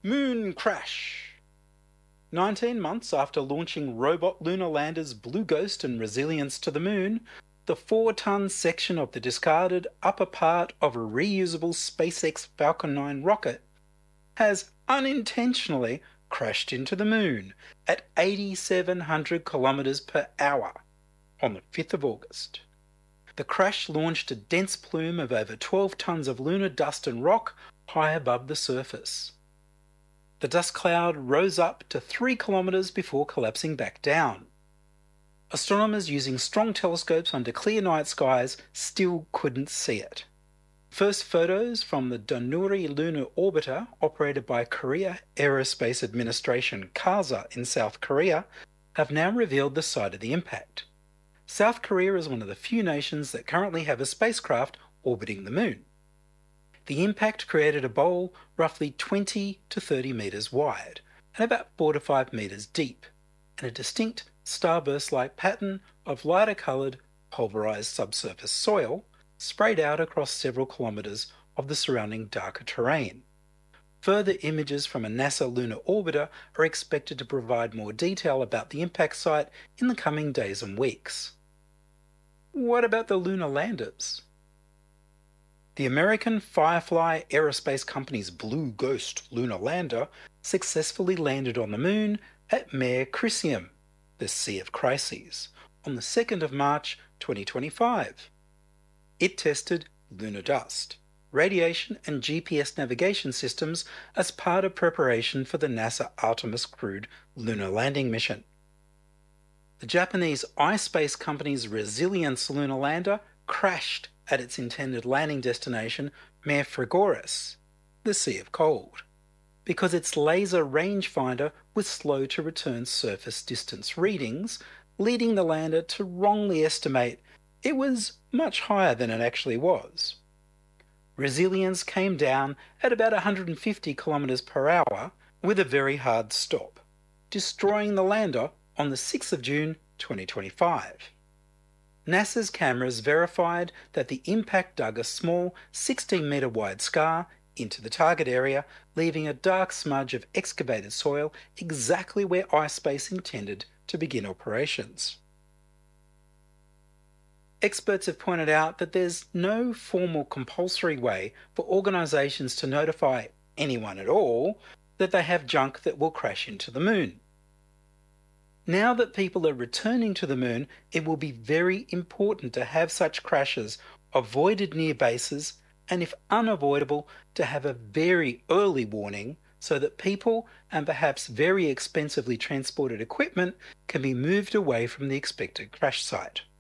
Moon crash. 19 months after launching robot lunar landers Blue Ghost and Resilience to the Moon, the 4-ton section of the discarded upper part of a reusable SpaceX Falcon 9 rocket has unintentionally crashed into the Moon at 8,700 kilometers per hour on the 5th of August. The crash launched a dense plume of over 12 tons of lunar dust and rock high above the surface. The dust cloud rose up to 3 kilometers before collapsing back down. Astronomers using strong telescopes under clear night skies still couldn't see it. First photos from the Danuri lunar orbiter, operated by Korea Aerospace Administration (KARSA) in South Korea, have now revealed the site of the impact. South Korea is one of the few nations that currently have a spacecraft orbiting the Moon. The impact created a bowl roughly 20 to 30 metres wide and about 4 to 5 metres deep, and a distinct starburst-like pattern of lighter-coloured, pulverised subsurface soil sprayed out across several kilometres of the surrounding darker terrain. Further images from a NASA lunar orbiter are expected to provide more detail about the impact site in the coming days and weeks. What about the lunar landers? The American Firefly Aerospace Company's Blue Ghost lunar lander successfully landed on the Moon at Mare Crisium, the Sea of Crises, on the 2nd of March 2025. It tested lunar dust, radiation and GPS navigation systems as part of preparation for the NASA Artemis crewed lunar landing mission. The Japanese iSpace company's Resilience lunar lander crashed at its intended landing destination, Mare Frigoris, the Sea of Cold, because its laser rangefinder was slow to return surface distance readings, leading the lander to wrongly estimate it was much higher than it actually was. Resilience came down at about 150 kilometers per hour with a very hard stop, destroying the lander on the 6th of June 2025. NASA's cameras verified that the impact dug a small 16-metre wide scar into the target area, leaving a dark smudge of excavated soil exactly where iSpace intended to begin operations. Experts have pointed out that there's no formal compulsory way for organisations to notify anyone at all that they have junk that will crash into the Moon. Now that people are returning to the Moon, it will be very important to have such crashes avoided near bases, and if unavoidable, to have a very early warning so that people and perhaps very expensively transported equipment can be moved away from the expected crash site.